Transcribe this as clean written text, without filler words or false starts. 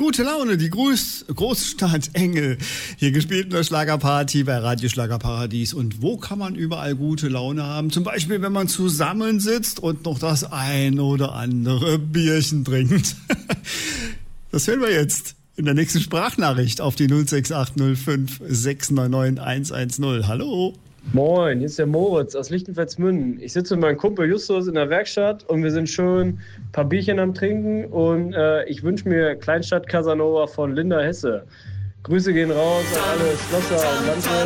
gute Laune, die Großstadt Engel. Hier gespielt in der Schlagerparty bei Radio Schlagerparadies. Und wo kann man überall gute Laune haben? Zum Beispiel, wenn man zusammensitzt und noch das ein oder andere Bierchen trinkt. Das hören wir jetzt in der nächsten Sprachnachricht auf die 06805 699 110. Hallo. Moin, hier ist der Moritz aus Lichtenfels-Münden. Ich sitze mit meinem Kumpel Justus in der Werkstatt und wir sind schön ein paar Bierchen am Trinken und ich wünsche mir Kleinstadt Casanova von Linda Hesse. Grüße gehen raus an alle Schlosser und Landwirte.